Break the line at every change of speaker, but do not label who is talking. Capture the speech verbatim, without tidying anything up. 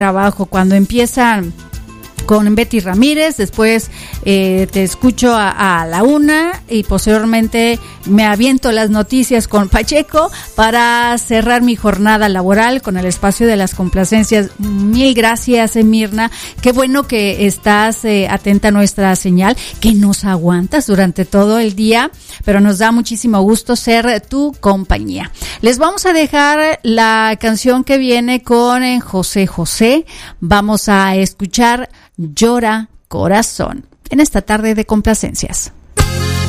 trabajo, cuando empiezan con Betty Ramírez, después eh, te escucho a, a la una y posteriormente me aviento las noticias con Pacheco para cerrar mi jornada laboral con el espacio de las complacencias. Mil gracias, Mirna, qué bueno que estás eh, atenta a nuestra señal, que nos aguantas durante todo el día, pero nos da muchísimo gusto ser tu compañía. Les vamos a dejar la canción que viene con José José, vamos a escuchar Llora Corazón en esta tarde de complacencias.